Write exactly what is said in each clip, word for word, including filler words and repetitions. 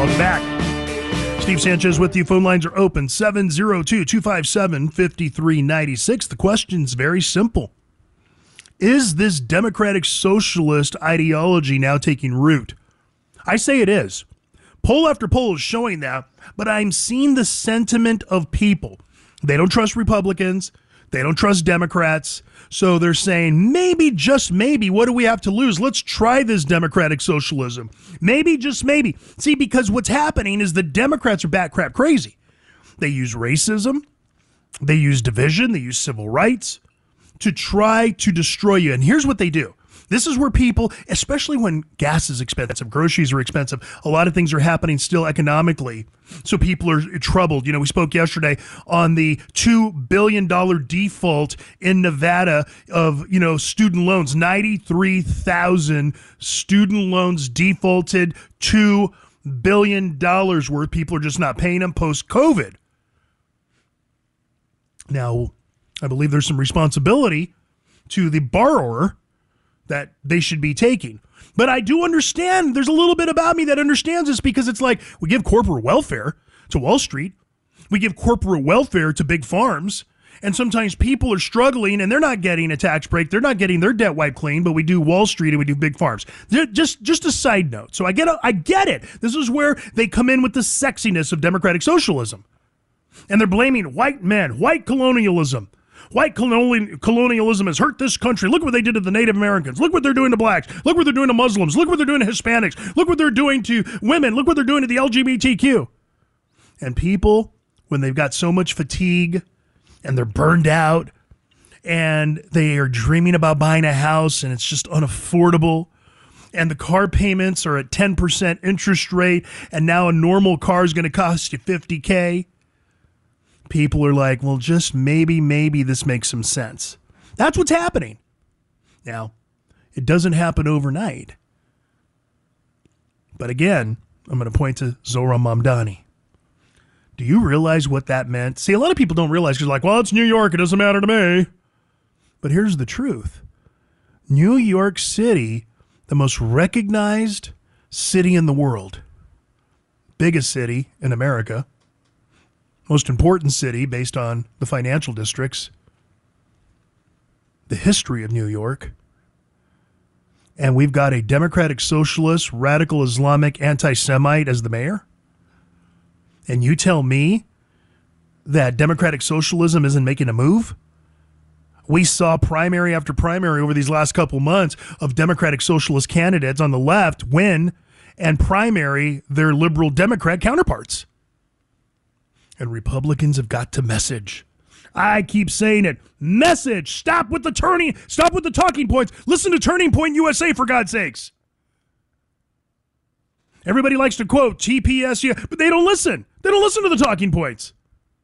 Welcome back. Steve Sanchez with you. Phone lines are open, seven oh two, two five seven, five three nine six. The question's very simple. Is this democratic socialist ideology now taking root? I say it is. Poll after poll is showing that, but I'm seeing the sentiment of people. They don't trust Republicans. They don't trust Democrats. So they're saying, maybe, just maybe, what do we have to lose? Let's try this democratic socialism. Maybe, just maybe. See, because what's happening is the Democrats are bat crap crazy. They use racism. They use division. They use civil rights to try to destroy you. And here's what they do. This is where people, especially when gas is expensive, groceries are expensive, a lot of things are happening still economically. So people are troubled. You know, we spoke yesterday on the two billion dollars default in Nevada of, you know, student loans. ninety-three thousand student loans defaulted, two billion dollars worth. People are just not paying them post-COVID. Now, I believe there's some responsibility to the borrower that they should be taking. But I do understand, there's a little bit about me that understands this, because it's like we give corporate welfare to Wall Street. We give corporate welfare to big farms. And sometimes people are struggling and they're not getting a tax break. They're not getting their debt wiped clean, but we do Wall Street and we do big farms. They're just, just a side note. So I get, I get it. This is where they come in with the sexiness of democratic socialism. And they're blaming white men, white colonialism. White colonialism has hurt this country. Look what they did to the Native Americans. Look what they're doing to blacks. Look what they're doing to Muslims. Look what they're doing to Hispanics. Look what they're doing to women. Look what they're doing to the L G B T Q. And people, when they've got so much fatigue and they're burned out and they are dreaming about buying a house and it's just unaffordable, and the car payments are at ten percent interest rate, and now a normal car is going to cost you fifty K. People are like, well, just maybe, maybe this makes some sense. That's what's happening. Now, it doesn't happen overnight. But again, I'm going to point to Zohran Mamdani. Do you realize what that meant? See, a lot of people don't realize, because like, well, it's New York, it doesn't matter to me. But here's the truth. New York City, the most recognized city in the world, biggest city in America, most important city based on the financial districts, the history of New York, and we've got a democratic socialist, radical Islamic anti-Semite as the mayor? And you tell me that democratic socialism isn't making a move? We saw primary after primary over these last couple months of democratic socialist candidates on the left win and primary their liberal Democrat counterparts. And Republicans have got to message. I keep saying it. Message. Stop with the turning. Stop with the talking points. Listen to Turning Point U S A, for God's sakes. Everybody likes to quote T P S, but they don't listen. They don't listen to the talking points.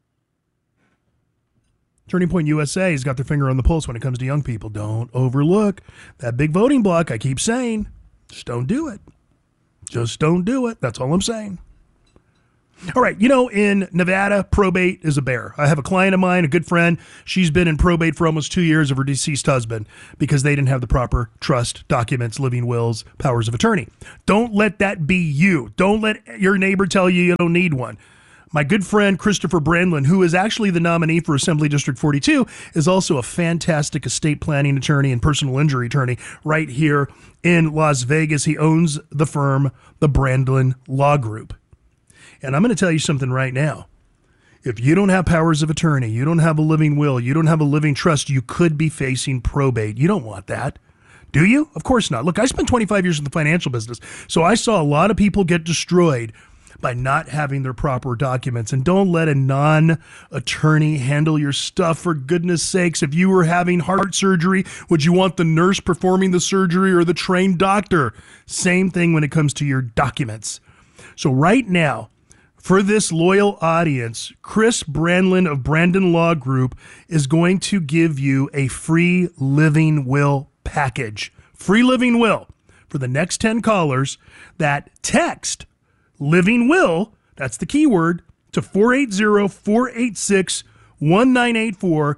Turning Point U S A has got their finger on the pulse when it comes to young people. Don't overlook that big voting block. I keep saying, just don't do it. Just don't do it. That's all I'm saying. All right, you know, in Nevada, probate is a bear. I have a client of mine, a good friend. She's been in probate for almost two years of her deceased husband because they didn't have the proper trust documents, living wills, powers of attorney. Don't let that be you. Don't let your neighbor tell you you don't need one. My good friend, Christopher Brandlin, who is actually the nominee for Assembly District forty-two, is also a fantastic estate planning attorney and personal injury attorney right here in Las Vegas. He owns the firm, the Brandlin Law Group. And I'm going to tell you something right now. If you don't have powers of attorney, you don't have a living will, you don't have a living trust, you could be facing probate. You don't want that. Do you? Of course not. Look, I spent twenty-five years in the financial business, so I saw a lot of people get destroyed by not having their proper documents. And don't let a non-attorney handle your stuff, for goodness sakes. If you were having heart surgery, would you want the nurse performing the surgery or the trained doctor? Same thing when it comes to your documents. So right now, for this loyal audience, Chris Brandlin of Brandlin Law Group is going to give you a free living will package. Free living will for the next ten callers that text living will, that's the keyword, to four eight zero, four eight six, one nine eight four.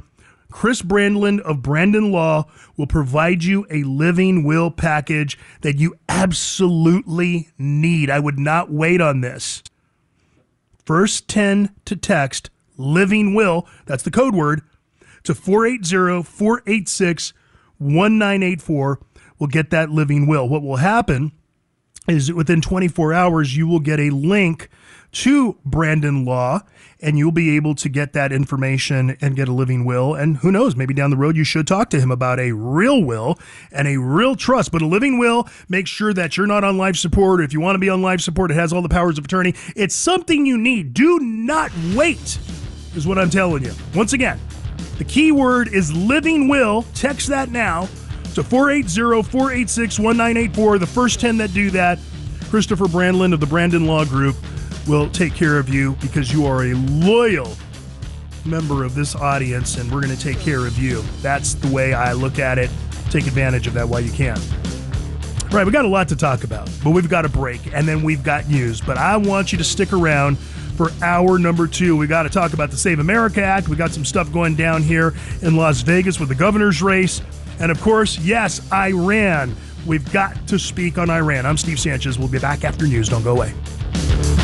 Chris Brandlin of Brandon Law will provide you a living will package that you absolutely need. I would not wait on this. First ten to text living will, that's the code word, to four eight zero, four eight six, one nine eight four will get that living will. What will happen is that within twenty-four hours, you will get a link to Brandon Law, and you'll be able to get that information and get a living will. And who knows, maybe down the road you should talk to him about a real will and a real trust. But a living will, make sure that you're not on life support. Or if you want to be on life support, it has all the powers of attorney. It's something you need. Do not wait, is what I'm telling you. Once again, the key word is living will. Text that now to four eight zero, four eight six, one nine eight four. The first ten that do that, Christopher Brandlin of the Brandon Law Group will take care of you because you are a loyal member of this audience, and we're going to take care of you. That's the way I look at it. Take advantage of that while you can. All right, we got a lot to talk about, but we've got a break, and then we've got news. But I want you to stick around for hour number two. We got to talk about the Save America Act. We got some stuff going down here in Las Vegas with the governor's race. And of course, yes, Iran. We've got to speak on Iran. I'm Steve Sanchez. We'll be back after news. Don't go away.